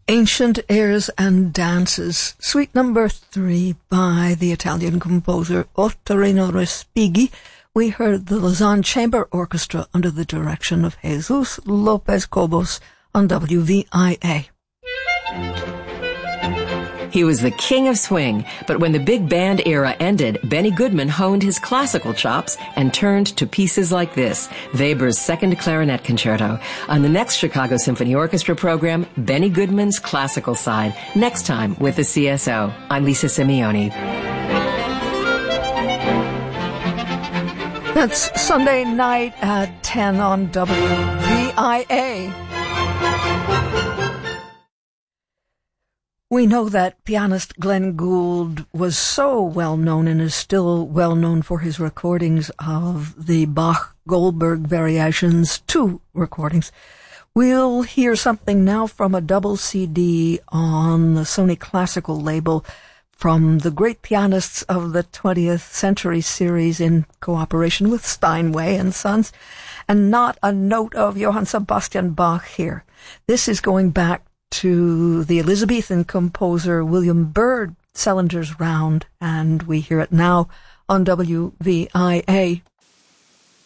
Ancient Airs and Dances, Suite number 3 by the Italian composer Ottorino Respighi. We heard the Lausanne Chamber Orchestra under the direction of Jesus Lopez Cobos on WVIA. He was the king of swing, but when the big band era ended, Benny Goodman honed his classical chops and turned to pieces like this, Weber's Second Clarinet Concerto. On the next Chicago Symphony Orchestra program, Benny Goodman's classical side, next time with the CSO. I'm Lisa Simeoni. That's Sunday night at 10 on WVIA. We know that pianist Glenn Gould was so well known and is still well known for his recordings of the Bach-Goldberg Variations, 2 recordings. We'll hear something now from a double CD on the Sony Classical label from the great pianists of the 20th Century series in cooperation with Steinway and Sons, and not a note of Johann Sebastian Bach here. This is going back to the Elizabethan composer William Byrd, Selinger's Round, and we hear it now on WVIA.